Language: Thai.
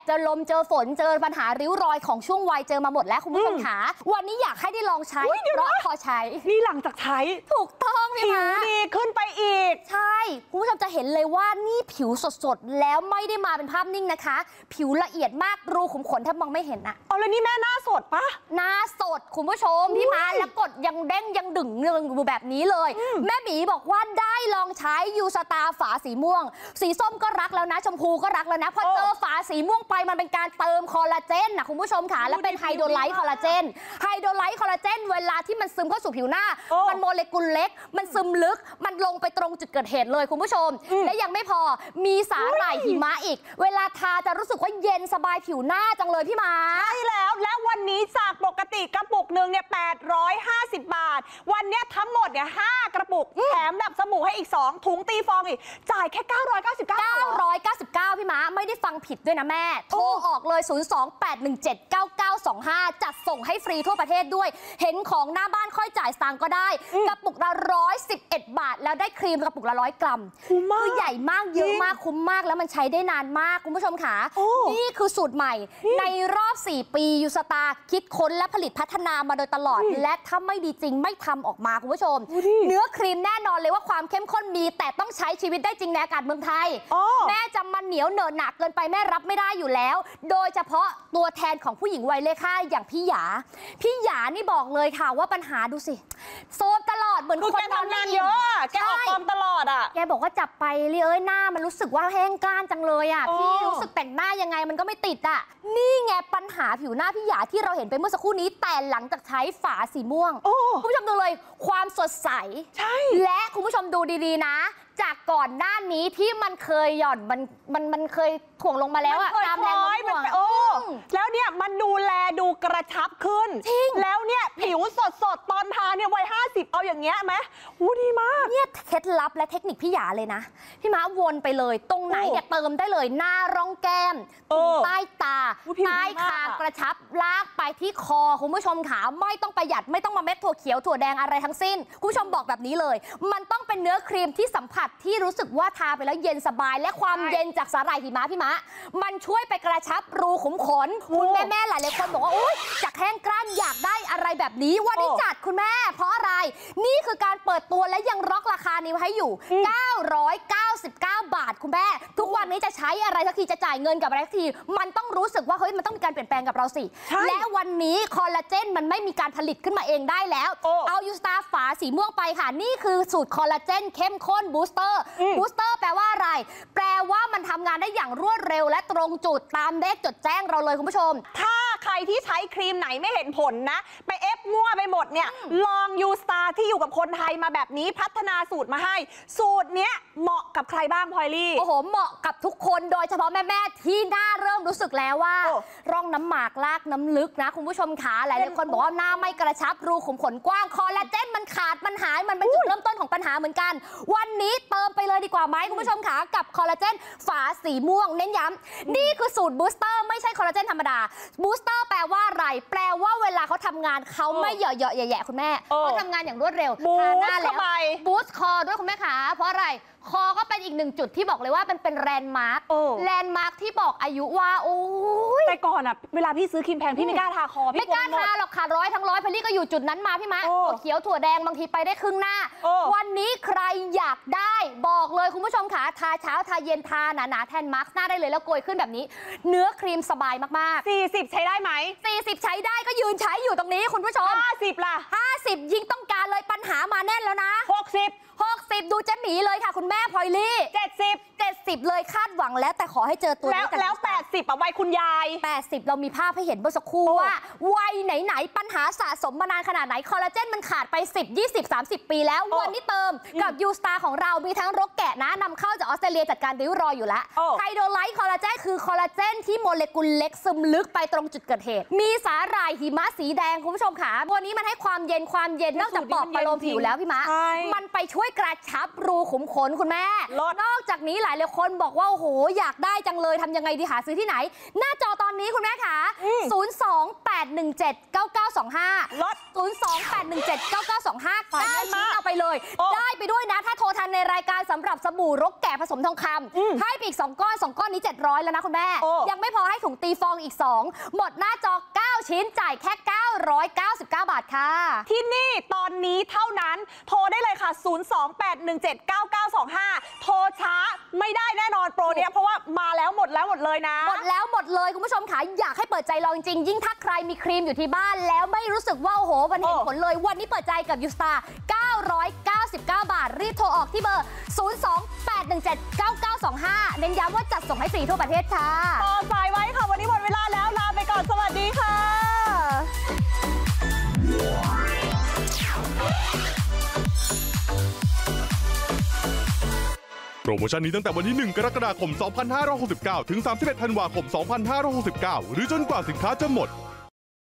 เจอลมเจอฝนเจอปัญหาริ้วรอยของช่วงวัยเจอมาหมดแล้วคุณผู้ชมขาวันนี้อยากให้ได้ลองใช้เพราะพอใช้นี่หลังจากใช้ถูกต้องพี่ผิวดีขึ้นไปอีกใช่คุณผู้ชมจะเห็นเลยว่านี่ผิวสดๆแล้วไม่ได้มาเป็นภาพนิ่งนะคะผิวละเอียดมากรูขุมขนแทบมองไม่เห็นอะเอาเลยนี่แม่หน้าสดปะหน้าสดคุณผู้ชมพี่มาแล้วกดยังเด้งยังดึงเนืองอยู่แบบนี้เลยแม่บีบอกว่าได้ลองใช้ยูสตาฝาสีม่วงสีส้มก็รักแล้วนะชมพูก็รักแล้วนะพอเจอฝาสีม่วงไปมันเป็นการเติมคอลลาเจนนะคุณผู้ชมค่ะและเป็นไฮโดรไลท์คอลลาเจนไฮโดรไลท์คอลลาเจนเวลาที่มันซึมเข้าสู่ผิวหน้ามันโมเลกุลเล็กมันซึมลึกมันลงไปตรงจุดเกิดเหตุเลยคุณผู้ชมและยังไม่พอมีสาหร่ายหิมะอีกเวลาทาจะรู้สึกว่าเย็นสบายผิวหน้าจังเลยพี่มาใช่แล้วและวันนี้จากปกติกระปุกหนึ่งเนี่ย850 บาทวันนี้ทั้งหมดเนี่ย5กระปุกแถมแบบสบู่ให้อีก2ถุงตีฟองอีกจ่ายแค่999 พี่ม้าไม่ได้ฟังผิดด้วยนะแม่โทรออกเลย028179925จัดส่งให้ฟรีทั่วประเทศด้วยเห็นของหน้าบ้านค่อยจ่ายสตางค์ก็ได้กระปุกละ111 บาทแล้วได้ครีมกระปุกละ100 กรัมคือใหญ่มากเยอะมากคุ้มมากแล้วมันใช้ได้นานมากคุณผู้ชมค่ะนี่คือสูตรใหม่ในรอบ4 ปียูสตาคิดค้นและผลิตพัฒนามาโดยตลอดและถ้าไม่ดีจริงไม่ทำออกมาคุณผู้ชมเนื้อครีมแน่นอนเลยว่าความเข้มข้นมีแต่ต้องใช้ชีวิตได้จริงในอากาศเมืองไทยแม่จะมาเหนียวเหนอะหนักเกินไปแม่รับไม่ได้อยู่แล้วโดยเฉพาะตัวแทนของผู้หญิงวัยเลข5อย่างพี่หยานี่บอกเลยค่ะว่าปัญหาดูสิโซมตลอดเหมือนคนทำงานเยอะแกออกกองตลอดอ่ะแกบอกว่าจับไปเลยหน้ามันรู้สึกว่าแห้งก้านจังเลยอ่ะพี่รู้สึกแต่งหน้ายังไงมันก็ไม่ติดอ่ะนี่ไงปัญหาผิวหน้าพี่หยาที่เราเห็นไปเมื่อสักครู่นี้แต่หลังจากใช้ฝาสีม่วงคุณผู้ชมดูเลยความสดใสใช่และคุณผู้ชมดูดีๆนะจากก่อนหน้านี้ที่มันเคยหย่อนมันเคยถ่วงลงมาแล้วอะตามแรงโน้มถ่วงแล้วเนี่ยมันดูแลดูกระชับขึ้นแล้วเนี่ยผิวสดตอนทาเนี่ยวัย50เอาอย่างเงี้ยไหมดีมากเนี่ยเคล็ดลับและเทคนิคพี่หยาเลยนะพี่ม้าวนไปเลยตรงไหนเนี่ยเติมได้เลยหน้าร่องแก้มใต้ตาใต้คางกระชับลากไปที่คอคุณผู้ชมขาไม่ต้องประหยัดไม่ต้องมาเม็ดถั่วเขียวถั่วแดงอะไรทั้งสิ้นคุณผู้ชมบอกแบบนี้เลยมันต้องเป็นเนื้อครีมที่สัมผัสที่รู้สึกว่าทาไปแล้วเย็นสบายและความเย็นจากสาหร่ายหิมะพี่มะมันช่วยไปกระชับรูขุมขนคุณแม่หลายคนบอกว่าอุ๊ยจากแห้งกร้านอยากได้อะไรแบบนี้วันนี้จัดคุณแม่เพราะอะไรนี่คือการเปิดตัวและยังร็อกราคานี้ให้อยู่999 บาทคุณแม่ทุกวันนี้จะใช้อะไรสักทีจะจ่ายเงินกับอะไรสักทีมันต้องรู้สึกว่าเฮ้ยมันต้องมีการเปลี่ยนแปลงกับเราสิและวันนี้คอลลาเจนมันไม่มีการผลิตขึ้นมาเองได้แล้วเอายูสตาฝาสีม่วงไปค่ะนี่คือสูตรคอลลาเจนเข้มข้นบูสเตอร์แปลว่าอะไรแปลว่ามันทำงานได้อย่างรวดเร็วและตรงจุดตามเลขจดแจ้งเราเลยคุณผู้ชมถ้าใครที่ใช้ครีมไหนไม่เห็นผลนะไปเอฟมั่วไปหมดเนี่ยลองยูสตาที่อยู่กับคนไทยมาแบบนี้พัฒนาสูตรมาให้สูตรเนี้ยเหมาะกับใครบ้างพลอยลี่โอ้โหเหมาะกับทุกคนโดยเฉพาะแม่ที่หน้าเริ่มรู้สึกแล้วว่าร่องน้ำหมากลากน้ำลึกนะคุณผู้ชมขาหลายคนบอกว่าหน้าไม่กระชับรูขุมขนกว้างคอลลาเจนมันขาดมันหายมันเป็นจุดเริ่มต้นของปัญหาเหมือนกันวันนี้เติมไปเลยดีกว่าไหมคุณผู้ชมขากับคอลลาเจนฝาสีม่วงเน้นย้ำนี่คือสูตรบูสเตอร์ไม่ใช่คอลลาเจนธรรมดาบูสเตอร์แปลว่าอะไรแปลว่าเวลาเขาทำงานเขาไม่เหยาะๆแย่ๆคุณแม่เขาทำงานอย่างรวดเร็วทาหน้าแล้วบูสต์คอด้วยคุณแม่ขาเพราะอะไรคอก็เป็นอีกหนึ่งจุดที่บอกเลยว่าเป็นแลนด์มาร์คที่บอกอายุว่าโอ้ยแต่ก่อนอ่ะเวลาพี่ซื้อครีมแพงพี่ไม่กล้าทาคอไม่กล้าทาหรอกค่ะ100 ทั้ง 100พลี่ก็อยู่จุดนั้นมาพี่มะถั่วเขียวถั่วแดงบางทีไปได้ครึ่งหน้าวันนี้ใครอยากได้บอกเลยคุณผู้ชมขาทาเช้าทาเย็นทาหนาๆแทนมาร์คหน้าได้เลยแล้วโกยขึ้นแบบนี้เนื้อครีมสบายมากๆ40ใช้ได้ไหม 40ใช้ได้ก็ยืนใช้อยู่ตรงนี้คุณผู้ชม 50ล่ะ 50ยิ่งต้องการเลยปัญหามาแน่นแล้วนะ60ดูเจ๊หมีเลยค่ะคุณแม่พลอยลี่70เลยคาดหวังแล้วแต่ขอให้เจอตัวนี้กันแล้ว80เอาไว้คุณยาย 80เรามีภาพให้เห็นเมื่อสักครู่ว่าวัยไหนปัญหาสะสมมานานขนาดไหนคอลลาเจนมันขาดไป10 20 30 ปีแล้ววันนี้เติมกับยูสตาของเรามีทั้งรกแกะนะนำเข้าจากออสเตรเลียจัดการริ้วรอยอยู่แล้วไฮโดรไลท์คอลลาเจนคือคอลลาเจนที่โมเลกุลเล็กซึมลึกไปตรงจุดเกิดเหตุมีสาหร่ายหิมะสีแดงคุณผู้ชมค่ะตัวนี้มันให้ความเย็นนอกจากปลอดอบประโลมผิวแล้วพี่มะมันไปช่วยกระชับรูขุมขนคุณแม่นอกจากนี้หลายคนบอกว่าโอ้โหอยากได้จังเลยทำยังไงดีหาซื้อที่ไหนหน้าจอตอนนี้คุณแม่ค่ะ028179925ลด028179925 9 ชิ้นเอาไปเลยได้ไปด้วยนะถ้าโทรทันในรายการสำหรับสบู่รกแก่ผสมทองคำให้ไปอีก2 ก้อน2 ก้อนนี้700แล้วนะคุณแม่ยังไม่พอให้ถุงตีฟองอีก2หมดหน้าจอ9 ชิ้นจ่ายแค่999 บาทค่ะที่นี่ตอนนี้เท่านั้นโทรได้เลยค่ะ028179925โทรช้าไม่ได้แน่นอนโปรเนี้ยเพราะว่ามาแล้วหมดเลยนะหมดแล้วหมดเลยคุณผู้ชมค่ะอยากให้เปิดใจลองจริงยิ่งถ้าใครมีครีมอยู่ที่บ้านแล้วไม่รู้สึกว่าโอ้โหมันเห็นผลเลยวันนี้เปิดใจกับยูสตาร์999 บาทรีบโทรออกที่เบอร์028179925เน้นย้ำว่าจัดส่งให้ฟรีทั่วประเทศค่ะต่อสายไว้ค่ะวันนี้หมดเวลาแล้วลาไปก่อนสวัสดีค่ะโปรโมชั่นนี้ตั้งแต่วันที่ 1 กรกฎาคม 2569 ถึง 31 ธันวาคม 2569 หรือจนกว่าสินค้าจะหมด